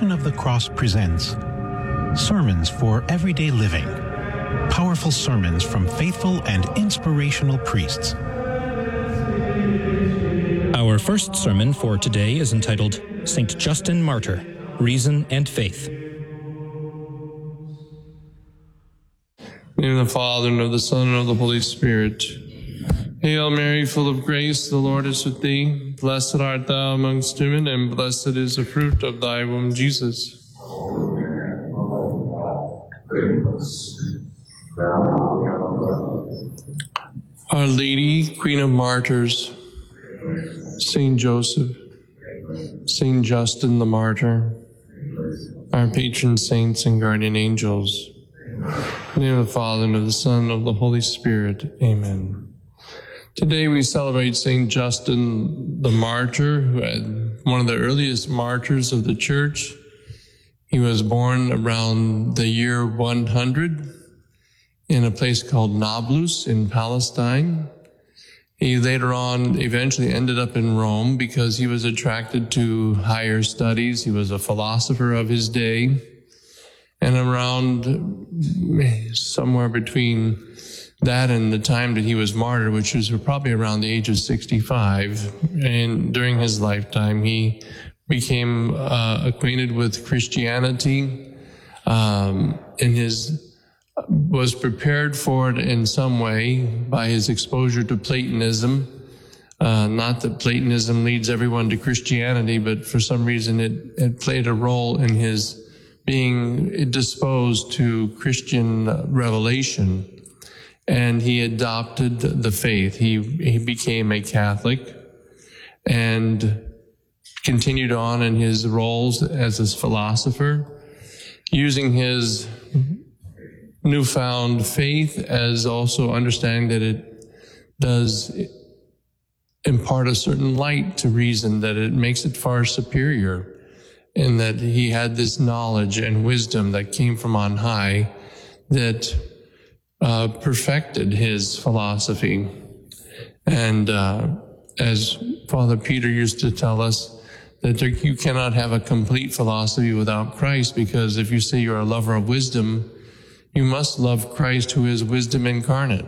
Passion of the Cross presents Sermons for Everyday Living. Powerful sermons from faithful and inspirational priests. Our first sermon for today is entitled St. Justin Martyr, Reason and Faith. In the name of the Father, and of the Son, and of the Holy Spirit. Hail Mary, full of grace, the Lord is with thee. Blessed art thou amongst women, and blessed is the fruit of thy womb, Jesus. Our Lady, Queen of Martyrs, Saint Joseph, Saint Justin the Martyr, our patron saints and guardian angels. In the name of the Father, and of the Son, and of the Holy Spirit. Amen. Today we celebrate Saint Justin the Martyr, who had one of the earliest martyrs of the Church. He was born around the year 100 in a place called Nablus in Palestine. He later on eventually ended up in Rome because he was attracted to higher studies. He was a philosopher of his day. And around somewhere between that and the time that he was martyred, which was probably around the age of 65, and during his lifetime, he became acquainted with Christianity, and was prepared for it in some way by his exposure to Platonism. Not that Platonism leads everyone to Christianity, but for some reason it played a role in his being disposed to Christian revelation. And he adopted the faith. He became a Catholic and continued on in his roles as a philosopher, using his newfound faith as also understanding that it does impart a certain light to reason, that it makes it far superior, and that he had this knowledge and wisdom that came from on high that perfected his philosophy. And as Father Peter used to tell us, that you cannot have a complete philosophy without Christ, because if you say you're a lover of wisdom, you must love Christ, who is wisdom incarnate.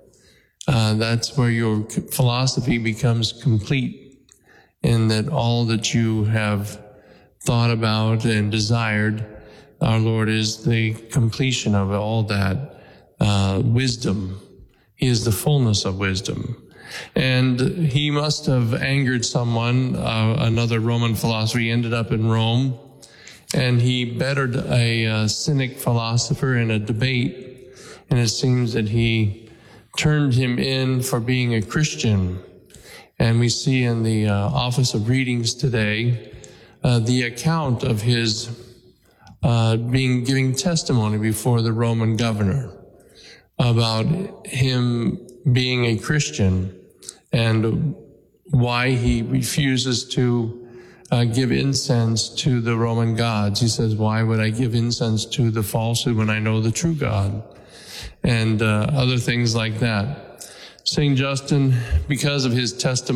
That's where your philosophy becomes complete, in that all that you have thought about and desired, our Lord is the completion of all that. Wisdom. He is the fullness of wisdom. And he must have angered someone, another Roman philosopher. He ended up in Rome, and he bettered a cynic philosopher in a debate, and it seems that he turned him in for being a Christian. And we see in the Office of Readings today the account of his giving testimony before the Roman governor about him being a Christian and why he refuses to give incense to the Roman gods. He says, why would I give incense to the falsehood when I know the true God? And other things like that. Saint Justin, because of his testimony,